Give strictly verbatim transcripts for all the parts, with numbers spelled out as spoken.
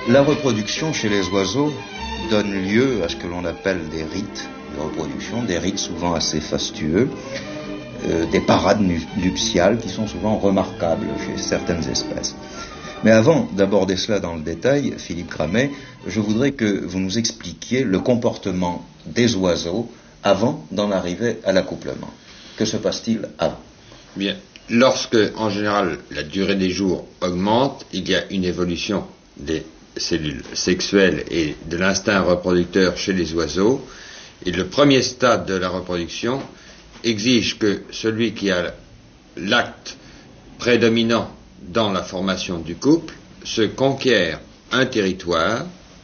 La reproduction chez les oiseaux donne lieu à ce que l'on appelle des rites de reproduction, des rites souvent assez fastueux, euh, des parades nuptiales qui sont souvent remarquables chez certaines espèces. Mais avant d'aborder cela dans le détail, Philippe Cramet, je voudrais que vous nous expliquiez le comportement des oiseaux avant d'en arriver à l'accouplement. Que se passe-t-il avant ? Bien. Lorsque, en général, la durée des jours augmente, il y a une évolution des cellules sexuelles et de l'instinct reproducteur chez les oiseaux. Et le premier stade de la reproduction exige que celui qui a l'acte prédominant dans la formation du couple se conquiert un territoire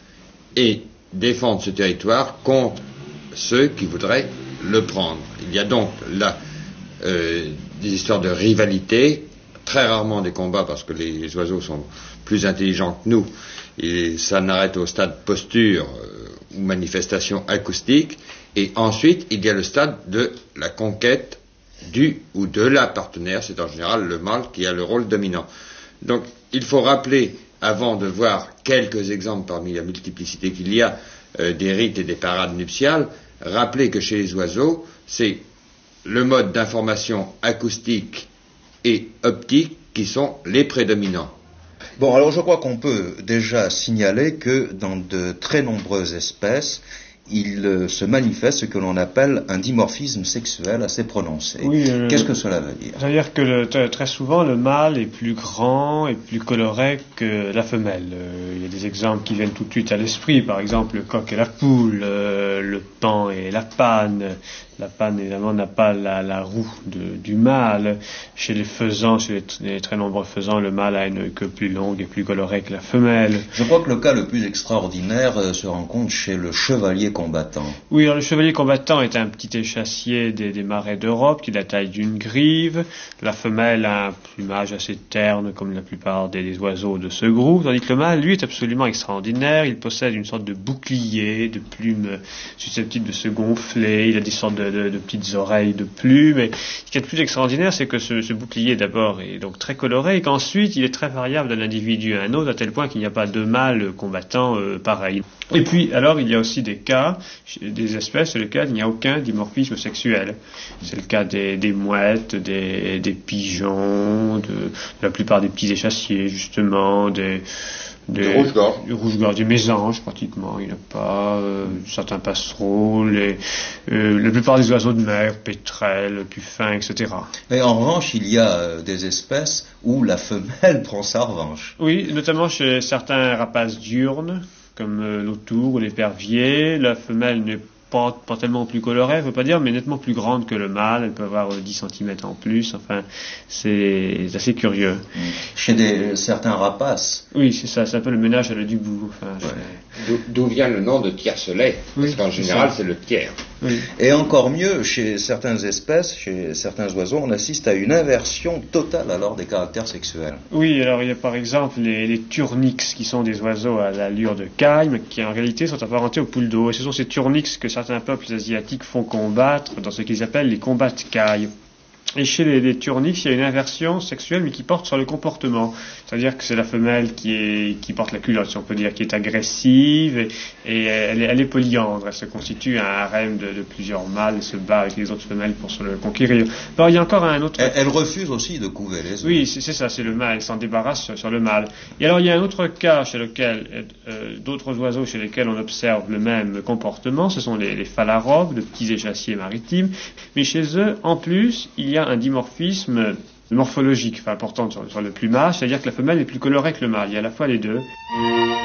et défende ce territoire contre ceux qui voudraient le prendre. Il y a donc là euh, des histoires de rivalité, très rarement des combats parce que les, les oiseaux sont plus intelligents que nous et ça n'arrête au stade posture euh, ou manifestation acoustique, et ensuite il y a le stade de la conquête du ou de la partenaire, c'est en général le mâle qui a le rôle dominant. Donc il faut rappeler, avant de voir quelques exemples parmi la multiplicité qu'il y a euh, des rites et des parades nuptiales, rappeler que chez les oiseaux, c'est le mode d'information acoustique et optique qui sont les prédominants. Bon, alors je crois qu'on peut déjà signaler que dans de très nombreuses espèces, il euh, se manifeste ce que l'on appelle un dimorphisme sexuel assez prononcé. Oui, euh, Qu'est-ce que cela veut dire ? Ça veut dire que le, t- très souvent le mâle est plus grand et plus coloré que la femelle. Euh, il y a des exemples qui viennent tout de suite à l'esprit, par exemple le coq et la poule, euh, le paon et la pane. La pane, évidemment, n'a pas la, la roue de, du mâle. Chez les faisans, chez les, les très nombreux faisans, le mâle a une queue plus longue et plus colorée que la femelle. Je crois que le cas le plus extraordinaire euh, se rencontre chez le chevalier combattant. Oui, alors le chevalier combattant est un petit échassier des, des marais d'Europe qui a la taille d'une grive. La femelle a un plumage assez terne comme la plupart des, des oiseaux de ce groupe, tandis que le mâle, lui, est absolument extraordinaire. Il possède une sorte de bouclier, de plumes susceptibles de se gonfler. Il a des sortes de De, de petites oreilles de plumes. Et ce qui est le plus extraordinaire, c'est que ce, ce bouclier d'abord est donc très coloré et qu'ensuite il est très variable d'un individu à un autre, à tel point qu'il n'y a pas de mâle combattant euh, pareil. Et puis alors il y a aussi des cas, des espèces sur lesquelles il n'y a aucun dimorphisme sexuel. C'est le cas des, des mouettes, des, des pigeons, de, de la plupart des petits échassiers justement, des Des rouges-gorges. Des rouges-gorges, des mésanges pratiquement, il n'y en a pas, euh, certains passereaux, les, euh, la plupart des oiseaux de mer, pétrels, puffins, et cetera. Mais en revanche, il y a euh, des espèces où la femelle prend sa revanche. Oui, notamment chez certains rapaces diurnes, comme euh, l'autour ou l'épervier, la femelle n'est pas, pas tellement plus colorée, je veux pas dire, mais nettement plus grande que le mâle. Elle peut avoir euh, dix centimètres en plus. Enfin, c'est assez curieux. Chez des, certains rapaces. Oui, c'est ça. C'est un peu le ménage à la Dubout. Enfin, D'où, d'où vient le nom de tiercelet ? Oui, parce qu'en c'est général, ça. c'est le tiers. oui. Et encore mieux, chez certaines espèces, chez certains oiseaux, on assiste à une inversion totale alors des caractères sexuels. Oui, alors il y a par exemple les, les turnix, qui sont des oiseaux à l'allure de caille, mais qui en réalité sont apparentés aux poules d'eau. Et ce sont ces turnix que certains peuples asiatiques font combattre dans ce qu'ils appellent les combats de caille. Et chez les, les turnix, il y a une inversion sexuelle, mais qui porte sur le comportement. C'est-à-dire que c'est la femelle qui, est, qui porte la culotte, si on peut dire, qui est agressive, et, et elle, est, elle est polyandre. Elle se constitue un harem de, de plusieurs mâles et se bat avec les autres femelles pour se le conquérir. Alors, il y a encore un autre... Elle, elle refuse aussi de couver les œufs. Oui, c'est, c'est ça, c'est le mâle. Elle s'en débarrasse sur, sur le mâle. Et alors, il y a un autre cas chez lequel, euh, d'autres oiseaux chez lesquels on observe le même comportement. Ce sont les, les phalarobes, de petits échassiers maritimes. Mais chez eux, en plus, il y a un dimorphisme morphologique, enfin important sur, sur le plumage, c'est-à-dire que la femelle est plus colorée que le mâle. Il y a à la fois les deux.